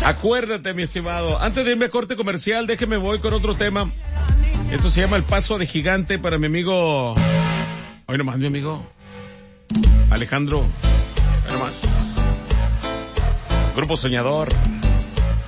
Acuérdate, mi estimado. Antes de irme a corte comercial, déjeme voy con otro tema. Esto se llama El Paso de Gigante para mi amigo. Hoy nomás, mi amigo Alejandro. Hoy nomás. Grupo Soñador.